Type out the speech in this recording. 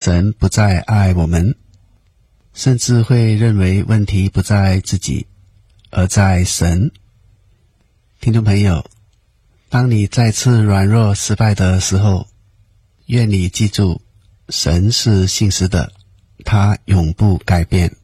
神不再爱我们，甚至会认为问题不在自己，而在神。听众朋友，当你再次软弱失败的时候，愿你记住，神是信实的，他永不改变。